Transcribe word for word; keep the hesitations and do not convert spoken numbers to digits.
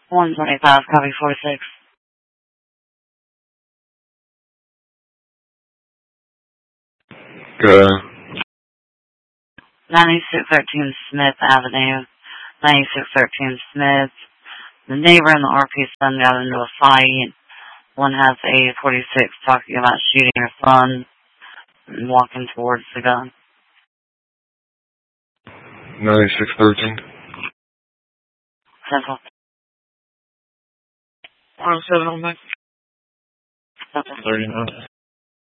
one twenty-five, copy forty-six. Good. ninety-six thirteen Smith Avenue. ninety-six thirteen Smith. The neighbor and the R P son got into a fight. One has a forty-six talking about shooting her son and walking towards the gun. ninety-six thirteen. Central. one oh seven on back. Central. thirty-nine.